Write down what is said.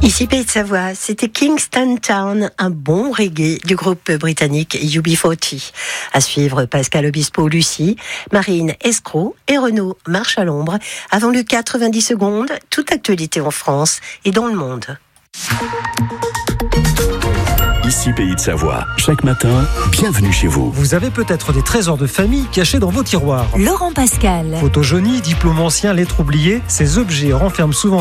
Ici Pays de Savoie, c'était Kingston Town, un bon reggae du groupe britannique UB40. À suivre Pascal Obispo, Lucie, Marine Escroc et Renaud Marche à l'ombre. Avant le 90 secondes, toute actualité en France et dans le monde. Ici Pays de Savoie. Chaque matin, bienvenue chez vous. Vous avez peut-être des trésors de famille cachés dans vos tiroirs. Laurent Pascal. Photos jaunies, diplômes anciens, lettres oubliées, ces objets renferment souvent